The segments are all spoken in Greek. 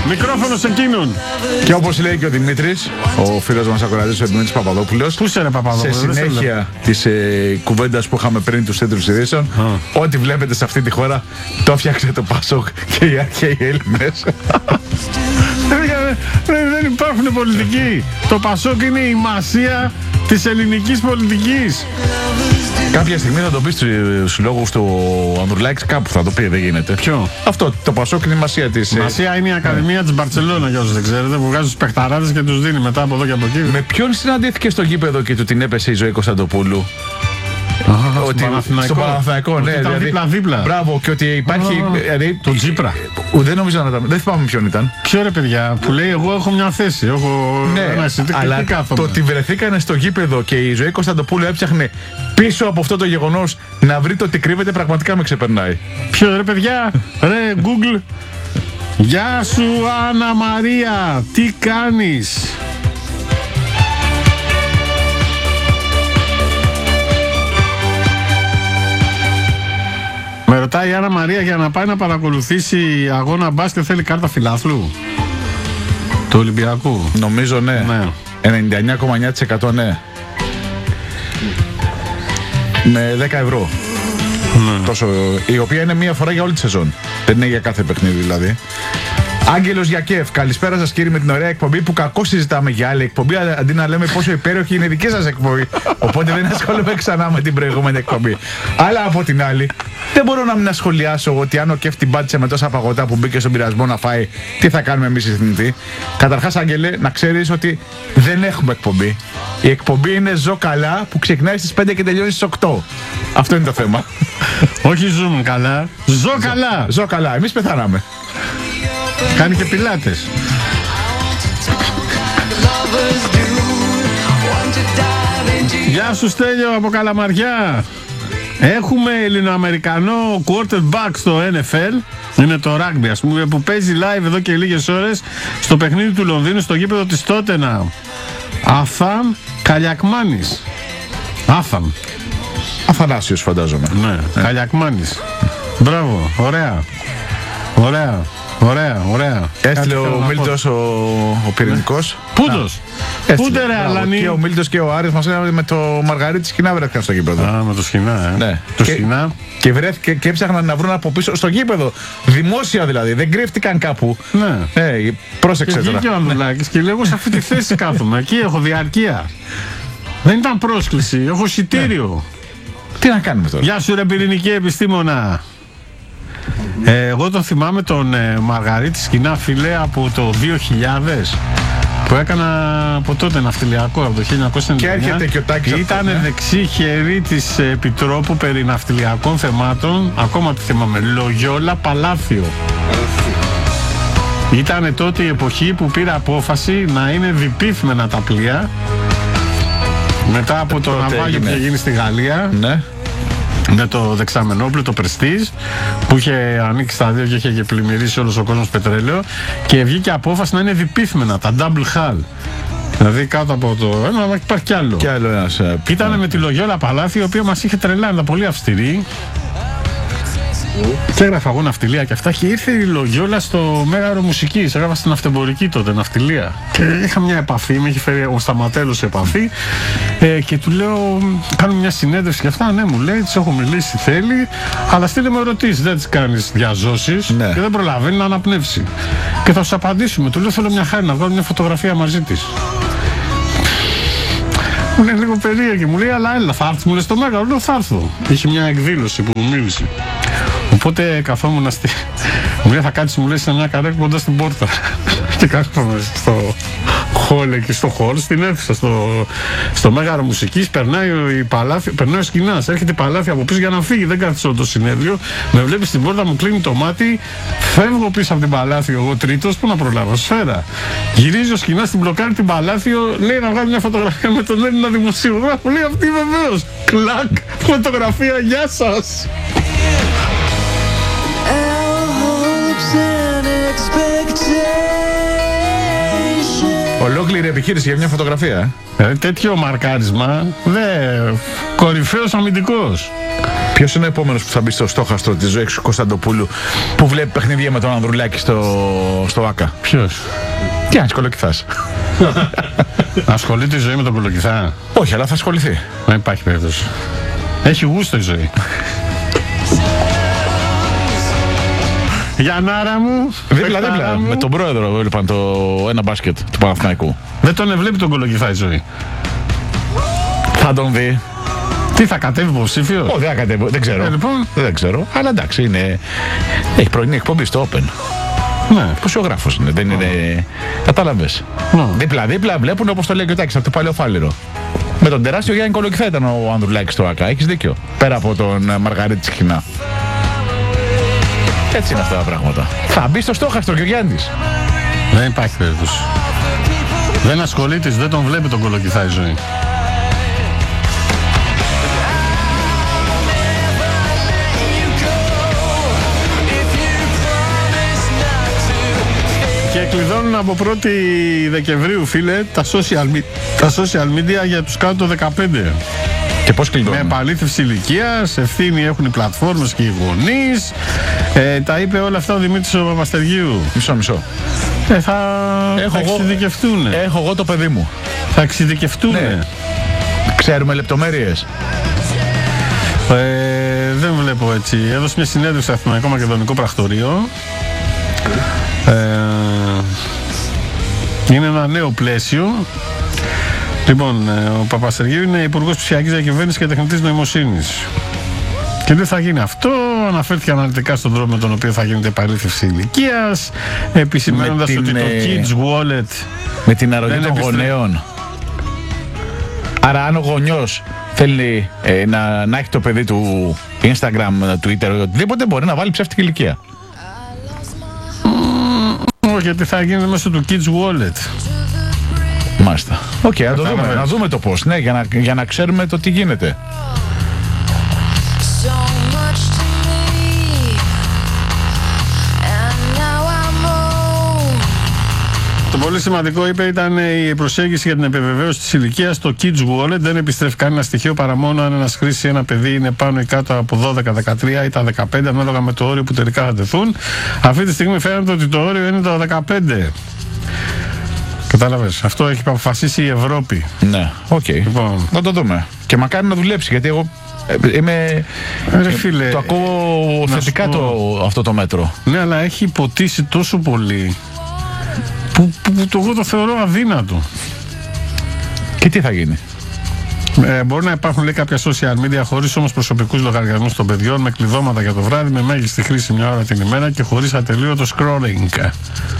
Μικρόφωνο σε εκείνον. Και όπως λέει και ο Δημήτρης, ο φίλος μας ακροατής, ο Δημήτρης Παπαδόπουλος. Πού είσαι, ρε Παπαδόπουλο? Σε συνέχεια της κουβέντας που είχαμε πριν τους τίτλους ειδήσεων, ό,τι βλέπετε σε αυτή τη χώρα το έφτιαξε το Πασόκ και οι αρχαίοι Έλληνες. Δεν υπάρχουν πολιτικοί. Το Πασόκ είναι η μασία της ελληνικής πολιτικής. Κάποια στιγμή θα το πει στους λόγους του Ανδρουλάκης, κάπου θα το πει, δεν γίνεται. Ποιο? Αυτό, το Πασόκ είναι η μασία της. Η μασία είναι η Ακαδημία της Μπαρτσελώνα, για όσους δεν ξέρετε, που βγάζει τους παιχταράδες και τους δίνει μετά από εδώ και από εκεί. Με ποιον συναντήθηκε στο γήπεδο και του την έπεσε η Ζωή Κωνσταντοπούλου? Στον Παναθηναϊκό, ναι. Ήταν δίπλα-δίπλα. Μπράβο, και ότι υπάρχει. Τον Τσίπρα. Δεν νομίζω να ήταν. Δεν θυμάμαι ποιον ήταν. Ποιο, ρε παιδιά, που λέει εγώ έχω μια θέση. Έχω ένα εισιτήριο. Αλλά το ότι βρεθήκανε στο γήπεδο και η Ζωή Κωνσταντοπούλου έψαχνε πίσω από αυτό το γεγονός να βρει το ότι κρύβεται, πραγματικά με ξεπερνάει. Ποιο, ρε παιδιά, ρε Google. Γεια σου Άννα Μαρία, τι κάνεις? Με ρωτάει η Άννα Μαρία, για να πάει να παρακολουθήσει αγώνα μπάσκετ θέλει κάρτα φιλάθλου του Ολυμπιακού. Νομίζω ναι. 99,9% ναι. Με 10 ευρώ. Τόσο, η οποία είναι μία φορά για όλη τη σεζόν. Δεν είναι για κάθε παιχνίδι δηλαδή. Άγγελος Γιακέφ, καλησπέρα σας κύριοι με την ωραία εκπομπή που κακώς συζητάμε για άλλη εκπομπή, αντί να λέμε πόσο υπέροχη είναι η δική σας εκπομπή. Οπότε δεν ασχολούμαι ξανά με την προηγούμενη εκπομπή. Αλλά από την άλλη, δεν μπορώ να μην ασχολιάσω ότι αν ο Κεφ την πάτησε με τόσα παγωτά που μπήκε στον πειρασμό να φάει, τι θα κάνουμε εμείς οι θνητοί. Καταρχάς, Άγγελε, να ξέρεις ότι δεν έχουμε εκπομπή. Η εκπομπή είναι Ζω καλά που ξεκινάει στις 5 και τελειώνει στις 8. Αυτό είναι το θέμα. Όχι ζούμε καλά. Ζω καλά. Ζω καλά. Εμείς πεθάναμε. Κάνει και πιλάτες. Γεια σου Στέλιο από Καλαμαριά. Έχουμε Ελληνοαμερικανό quarterback στο NFL. Είναι το rugby, ας πούμε, που παίζει live εδώ και λίγες ώρες στο παιχνίδι του Λονδίνου στο γήπεδο της Τότενα. Αθαμ Καλιακμάνης. Αθανάσιος φαντάζομαι. Ναι, Καλιακμάνης. Μπράβο, ωραία. Έστειλε ο Μίλτος ο πυρηνικός. Πούντος. Πούντε ρε Αλανή. Και ο Μίλτος και ο Άρης μας έλεγαν με το Μαργαρίτη Σκηνά βρέθηκαν στο γήπεδο. Α, με το Σκηνά, ναι. Το Σκηνά. Και βρέθηκε και έψαχναν να βρουν από πίσω στο γήπεδο. Δημόσια δηλαδή, δεν κρύφτηκαν κάπου. Ναι. Πρόσεξε τώρα. Και βγήκε ο Ανδρουλάκης και λέγω σε αυτή τη θέση κάθομαι. Εκεί έχω διαρκεία. Δεν ήταν πρόσκληση, έχω εισιτήριο. Τι να κάνουμε τώρα? Γεια σου ρε πυρηνική επιστήμονα. Εγώ τον θυμάμαι τον Μαργαρίτη Σκηνά, φίλε, από το 2000 που έκανα από τότε ναυτιλιακό, από το 1999. Και έρχεται και ο Τάκης. Ήταν δεξί χέρι της Επιτρόπου περί ναυτιλιακών θεμάτων, ακόμα τη θυμάμαι, Λογιόλα Παλάθιο. Ήταν τότε η εποχή που πήρε απόφαση να είναι διπύθμενα τα πλοία μετά από το ναυάγιο που είχε γίνει στη Γαλλία. Ναι. Με το δεξαμενόπλοιο, το Prestige, που είχε ανοίξει τα δύο και είχε και πλημμυρίσει όλος ο κόσμος πετρέλαιο, και βγήκε απόφαση να είναι διπύθμενα, τα double hull. Δηλαδή κάτω από το ένα υπάρχει κι άλλο. Κι άλλο ένας. Ήταν με τη Λογιόλα Παλάθη, η οποία μας είχε τρελάνει, ήταν πολύ αυστηρή. Και έγραφα εγώ ναυτιλία και αυτά, και ήρθε η Λογιόλα στο Μέγαρο Μουσικής. Έγραφα στην Ναυτεμπορική τότε, ναυτιλία. Και είχα μια επαφή, με είχε φέρει ο Σταματέλος σε επαφή, και του λέω: κάνουμε μια συνέντευξη και αυτά. Ναι, μου λέει, της έχω μιλήσει, θέλει, αλλά στείλε με ερωτήσεις. Δεν τις κάνεις διαζώσεις, ναι, και δεν προλαβαίνει να αναπνεύσει. Και θα σου απαντήσουμε. Του λέω: θέλω μια χάρη να βγάλω μια φωτογραφία μαζί της. Μου είναι λίγο περίεργη, μου λέει, αλλά έλα, θα έρθεις, μου λέει, στο Μέγαρο. Λέω: θα έρθω. Είχε μια εκδήλωση που μου μίλησε. Οπότε καθόμουν μου λέει, θα κάτσεις, μου λέει, σε μια καρέκλα κοντά στην πόρτα. Και κάθομαι στο χόλ, εκεί στο χόλ, στην αίθουσα, στο Μέγαρο Μουσικής. Περνάει ο Σκηνάς, έρχεται η Παλάθη από πίσω για να φύγει. Δεν κάθισε όλο το συνέδριο. Με βλέπει στην πόρτα, μου κλείνει το μάτι. Φεύγω πίσω από την Παλάθη, εγώ τρίτος, πού να προλάβω, σφαίρα. Γυρίζει ο Σκηνάς, την μπλοκάρει την Παλάθη, λέει να βγάλει μια φωτογραφία με τον Έλληνα δημοσιογράφο. Λέει αυτή βεβαίως. Κλακ, φωτογραφία, γεια σας. Ολόκληρη επιχείρηση για μια φωτογραφία. Τέτοιο μαρκάρισμα, κορυφαίος αμυντικός. Ποιος είναι ο επόμενος που θα μπει στο στόχαστρο της Ζωής Κωνσταντοπούλου που βλέπει παιχνίδια με τον Ανδρουλάκη στο ΆΚΑ? Ποιος? Τι αν κολοκυθάς? Ασχολείται η Ζωή με τον κολοκυθά? Όχι, αλλά θα ασχοληθεί. Δεν υπάρχει περίπτωση. Έχει γούστο η Ζωή. Γιαννάρα μου. Δίπλα. Με τον πρόεδρο έλειπαν το ένα μπάσκετ του Παναθηναϊκού. Δεν τον ευλέπει τον κολοκυθά η Ζωή. Θα τον δει. Τι θα κατέβει υποψήφιο? Όχι, δεν θα κατέβει. Δεν ξέρω. Λοιπόν. Δεν ξέρω. Αλλά εντάξει, είναι. Έχει πρωινή εκπομπή στο Open. Ναι. Ποσιογράφος είναι. Δεν είναι. Κατάλαβες. Ναι. Δίπλα βλέπουν, όπως το λέει και ο Τάκης, από το παλαιό φάληρο. Με τον τεράστιο Γιάννη Κολοκυθά ήταν ο Ανδρουλάκης στο ΆΚΑ. Έχεις δίκιο. Πέρα από τον Μαργαρίτη Τσιχινά. Έτσι είναι αυτά τα πράγματα. Θα μπει στο στόχαστρο και ο Γιάννης. Δεν υπάρχει περίπτωση. Δεν ασχολείται, δεν τον βλέπει τον κολοκυθά η Ζωή. Και κλειδώνουν από 1η Δεκεμβρίου, φίλε, τα social media για τους κάτω το 15. Και πώς κλειδώνουν? Με επαλήθευση ηλικίας, ευθύνη έχουν οι πλατφόρμες και οι γονείς. Τα είπε όλα αυτά ο Δημήτρης ο Παπαστεργίου. Μισό. Θα εξειδικευτούν. Έχω εγώ το παιδί μου. Θα εξειδικευτούν. Ναι. Ξέρουμε λεπτομέρειες. Δεν βλέπω έτσι. Έδωσε μια συνέντευξη στο Αθηναϊκό Μακεδονικό Πρακτορείο. Είναι ένα νέο πλαίσιο. Λοιπόν, ο Παπαστεργίου είναι υπουργός ψηφιακής διακυβέρνησης και τεχνητής νοημοσύνης. Και δεν θα γίνει αυτό. Αναφέρθηκε αναλυτικά στον τρόπο με τον οποίο θα γίνεται επαλήθευση ηλικίας, επισημαίνοντας ότι το Kids Wallet με την αρρωγή των γονέων. Άρα, αν ο γονιός θέλει να έχει το παιδί του Instagram, Twitter ή οτιδήποτε, μπορεί να βάλει ψεύτικη ηλικία. Γιατί θα γίνει μέσω του Kids Wallet. Μάλιστα. Οκ, να δούμε το πώς, ναι, για να ξέρουμε το τι γίνεται. Το πολύ σημαντικό, είπε, ήταν η προσέγγιση για την επιβεβαίωση της ηλικίας στο Kids Wallet. Δεν επιστρέφει κανένα στοιχείο παρά μόνο αν ένας χρήστη ή ένα παιδί είναι πάνω ή κάτω από 12, 13 ή τα 15, ανάλογα με το όριο που τελικά θα τεθούν. Αυτή τη στιγμή φαίνεται ότι το όριο είναι το 15. Κατάλαβες, αυτό έχει αποφασίσει η Ευρώπη. Ναι, οκ. Λοιπόν, να το δούμε. Και μακάρι να δουλέψει, γιατί εγώ είμαι. Φίλε, το ακούω θετικά αυτό το μέτρο. Ναι, αλλά έχει υποτίσει τόσο πολύ που εγώ το θεωρώ αδύνατο. Και τι θα γίνει? Μπορεί να υπάρχουν, λέει, κάποια social media χωρίς όμως προσωπικούς λογαριασμούς των παιδιών, με κλειδώματα για το βράδυ, με μέγιστη χρήση μια ώρα την ημέρα και χωρίς ατελείωτο scrolling.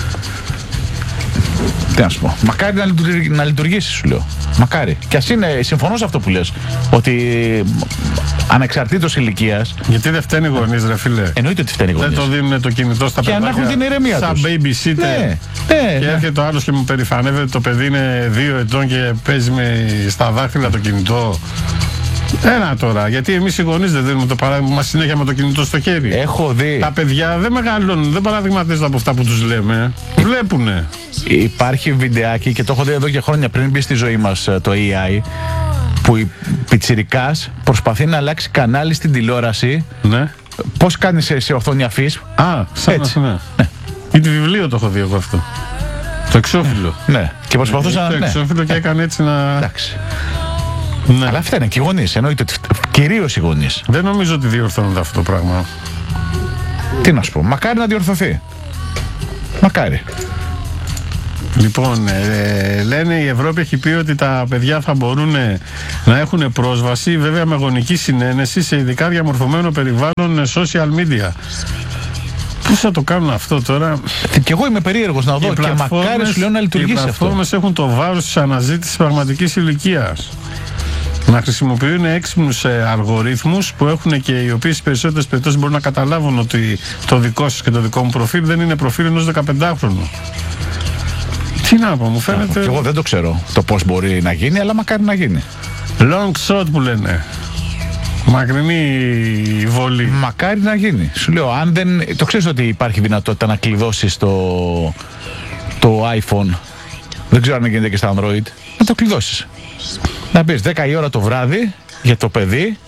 Τι να σου πω. Μακάρι να λειτουργήσει, σου λέω. Μακάρι. Και ας είναι, συμφωνώ σε αυτό που λες, ότι ανεξαρτήτως ηλικίας. Γιατί δεν φταίνει οι γονείς, ρε φίλε. Εννοείται ότι φταίνει οι γονείς. Δεν το δίνουν το κινητό στα παιδιά. Και αν έχουν την ηρεμία τους. Σαν babysitter. Ναι. Και έρχεται το άλλος και μου περηφανεύεται ότι το παιδί είναι 2 ετών και παίζει στα δάχτυλα το κινητό. Ένα τώρα, γιατί εμείς οι γονείς δεν δίνουμε το παράδειγμα συνέχεια με το κινητό στο χέρι. Έχω δει. Τα παιδιά δεν μεγαλώνουν, δεν παραδειγματίζονται από αυτά που τους λέμε. Βλέπουνε. Υπάρχει βιντεάκι και το έχω δει εδώ και χρόνια πριν μπει στη ζωή μας το AI, που η πιτσιρικάς προσπαθεί να αλλάξει κανάλι στην τηλεόραση. Ναι. Πώς κάνεις σε οθόνη αφής? Έτσι. Ναι. Ή τη βιβλίο το έχω δει εγώ αυτό. Το εξώφυλλο. Ναι. Και προσπαθούσα το εξώφυλλο και έκανε έτσι να. Εντάξει. Ναι. Αλλά αυτά είναι και οι γονείς. Εννοείται ότι κυρίως οι γονείς. Δεν νομίζω ότι διορθώνονται αυτό το πράγμα. Τι να σου πω. Μακάρι να διορθωθεί. Μακάρι. Λοιπόν, λένε η Ευρώπη έχει πει ότι τα παιδιά θα μπορούν να έχουν πρόσβαση, βέβαια με γονική συνένεση, σε ειδικά διαμορφωμένο περιβάλλον social media. Πώς θα το κάνουν αυτό τώρα? Και εγώ είμαι περίεργος να δω και μακάρι σου λέω να λειτουργήσει αυτό. Οι πλατφόρμες έχουν το βάρος της αναζήτησης πραγματικής ηλικίας. Να χρησιμοποιούν έξυπνους αλγορίθμους που έχουν και οι οποίοι στις περισσότερες περιπτώσεις μπορούν να καταλάβουν ότι το δικό σας και το δικό μου προφίλ δεν είναι προφίλ ενός 15χρονου. Τι να πω, μου φαίνεται. Και εγώ δεν το ξέρω το πώς μπορεί να γίνει, αλλά μακάρι να γίνει. Long shot που λένε. Μακρινή βολή. Μακάρι να γίνει. Σου λέω, αν δεν. Το ξέρεις ότι υπάρχει δυνατότητα να κλειδώσεις το iPhone. Δεν ξέρω αν γίνεται και στα Android. Να το κλειδώσεις. Να πεις 10 η ώρα το βράδυ για το παιδί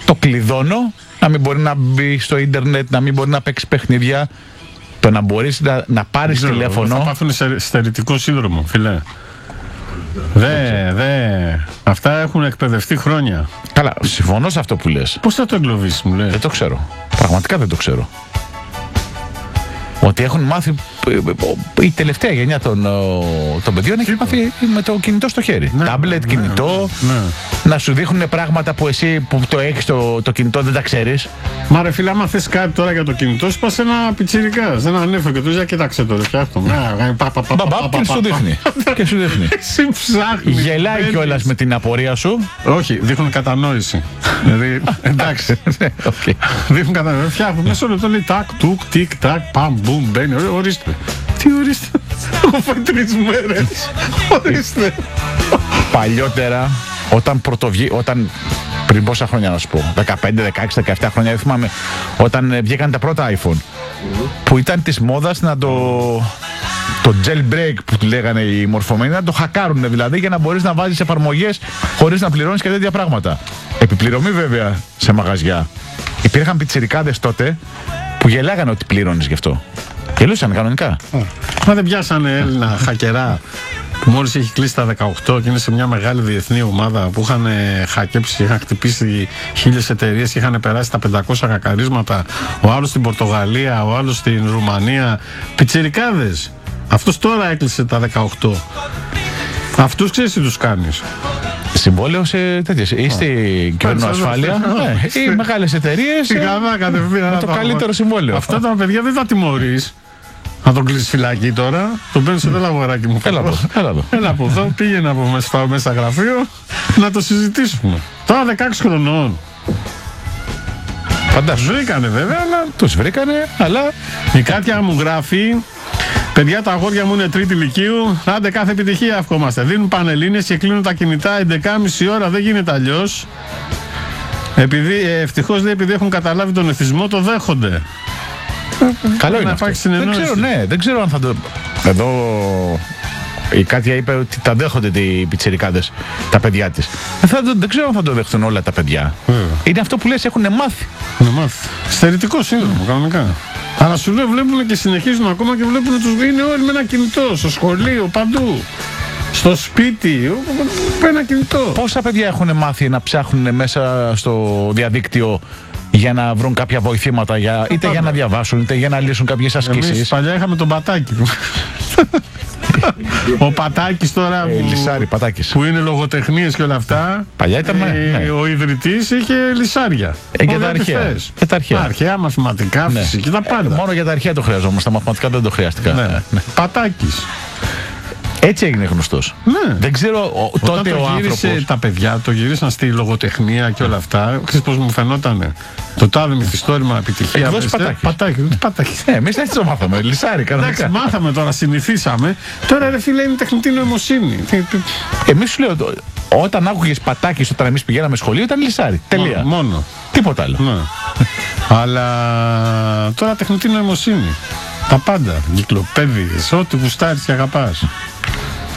το κλειδώνω, να μην μπορεί να μπει στο ίντερνετ, να μην μπορεί να παίξει παιχνίδια. Το να μπορείς να πάρεις τηλέφωνο. Θα πάθουν στερητικό σύνδρομο, φιλέ. Αυτά έχουν εκπαιδευτεί χρόνια. Καλά, συμφωνώ σε αυτό που λες. Πώς θα το εγκλωβίσεις, μου λέει. Δεν το ξέρω. Πραγματικά δεν το ξέρω. Ότι έχουν μάθει. Η τελευταία γενιά των παιδιών έχει μάθει με το κινητό στο χέρι. Τάμπλετ, κινητό. Να σου δείχνουν πράγματα που εσύ που το έχεις το κινητό δεν τα ξέρεις. Μα ρε φίλε, άμα θες κάτι τώρα για το κινητό, σου πας ένα πιτσιρικά. Σε ένα νέφο και του λέει: κοίταξε το, φτιάχνω. Μπαμπά, και σου δείχνει. Και σου δείχνει. Εσύ ψάχνεις. Γελάει κιόλας με την απορία σου. Όχι, δείχνουν κατανόηση. Δηλαδή, εντάξει. Δείχνουν κατανόηση. Φτιάχνουν μέσα όλο το λέει τάκ, τουκ, τικ, τάκ, παμ, μπουμ, μπαίνει. Ορίστε. Τι ορίστε. Έχω φάει 3 μέρες. Ορίστε. Παλιότερα, όταν πριν πόσα χρόνια να σου πω, 15, 16, 17 χρόνια, δεν θυμάμαι, όταν βγήκαν τα πρώτα iPhone, που ήταν της μόδας να το jailbreak που του λέγανε οι μορφωμένοι, να το χακάρουν δηλαδή για να μπορείς να βάζεις εφαρμογές χωρίς να πληρώνεις και τέτοια πράγματα. Επιπληρωμή βέβαια σε μαγαζιά. Υπήρχαν πιτσιρικάδες τότε που γελάγανε ότι πληρώνεις γι' αυτό. Γελούσαν κανονικά. Μα δεν πιάσανε Έλληνα χακερά που μόλις έχει κλείσει τα 18 και είναι σε μια μεγάλη διεθνή ομάδα που είχαν χακέψει, είχαν χτυπήσει 1000 εταιρείες και είχαν περάσει τα 500 χακαρίσματα. Ο άλλος στην Πορτογαλία, ο άλλος στην Ρουμανία. Πιτσιρικάδες. Αυτός τώρα έκλεισε τα 18. Αυτούς ξέρεις τι τους κάνεις. Συμβόλαιο σε τέτοιες. Ή στην κυβερνοασφάλεια ή μεγάλες εταιρείες. Με το καλύτερο συμβόλαιο. Αυτά τα παιδιά δεν τα τιμωρείς. Να τον κλείσεις φυλακή τώρα, τον παίρνεις εδώ αγοράκι μου. Έλα από εδώ, πήγαινε από μέσα γραφείο να το συζητήσουμε. Τώρα 16 χρονών. Φαντάσου. Τους βρήκανε βέβαια, αλλά. Τους βρήκανε, αλλά. Η Κάτια μου γράφει: παιδιά, τα αγόρια μου είναι τρίτη λυκείου. Άντε, κάθε επιτυχία ευχόμαστε. Δίνουν πανελλήνιες και κλείνουν τα κινητά 11.30 ώρα, δεν γίνεται αλλιώς. Ευτυχώς επειδή έχουν καταλάβει τον εθισμό, το δέχονται. Καλό είναι αυτό. Δεν ξέρω αν θα το. Εδώ η Κάτια είπε ότι τα δέχονται οι πιτσιρικάδες, τα παιδιά της. Δεν ξέρω αν θα το δεχτούν όλα τα παιδιά. Είναι αυτό που λες, έχουν μάθει. Στερητικό σύνδρομο, κανονικά. Αλλά σου λέω, βλέπουν και συνεχίζουν ακόμα και βλέπουν τους. Είναι όλοι με ένα κινητό, στο σχολείο, παντού. Στο σπίτι, με ένα κινητό. Πόσα παιδιά έχουν μάθει να ψάχνουν μέσα στο διαδίκτυο για να βρουν κάποια βοηθήματα, είτε για να διαβάσουν, είτε για να λύσουν κάποιες ασκήσεις. Εμείς παλιά είχαμε τον Πατάκη. Ο Πατάκης τώρα Λυσάρι, Πατάκης, που είναι λογοτεχνίες και όλα αυτά. Παλιά ήταν ο ιδρυτής είχε λυσάρια. Και τα αρχαία. Αρχαία μαθηματικά, φυσική, τα πάντα. Μόνο για τα αρχαία το χρειαζόμαστε, τα μαθηματικά δεν το χρειάστηκα. Πατάκης. Έτσι έγινε γνωστός. Ναι. Δεν ξέρω τότε ο άνθρωπος. Τα παιδιά το γυρίσαν στη λογοτεχνία και όλα αυτά. Ξέρεις πώς μου φαινότανε. Το τάδε μυθιστόρημα επιτυχία. Πατάκη. Εμείς έτσι το μάθαμε. Λυσάρι, κανονικά. Εντάξει, μάθαμε τώρα, συνηθίσαμε. Τώρα ρε φίλε είναι τεχνητή νοημοσύνη. Εμείς σου λέω, όταν άκουγες Πατάκης όταν εμείς πηγαίναμε σχολείο ήταν λυσάρι. Τελεία. Μόνο. Τίποτα άλλο. Ναι. Αλλά τώρα τεχνητή νοημοσύνη. Τα πάντα. Κυκλοπαίδειες, ό,τι γουστάρεις και αγαπάς.